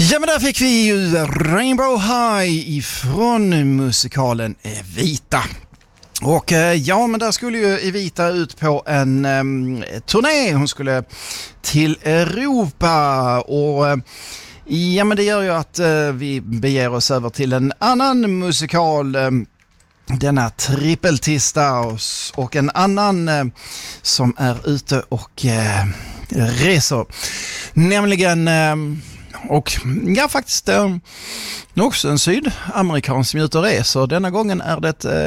Ja, men där fick vi ju Rainbow High ifrån musikalen Evita. Och ja, men där skulle ju Evita ut på en turné. Hon skulle till Europa och ja, men det gör ju att vi beger oss över till en annan musikal denna trippeltista och en annan som är ute och reser. Nämligen och ja, faktiskt också en sydamerikansk som är ute och reser. Denna gången är det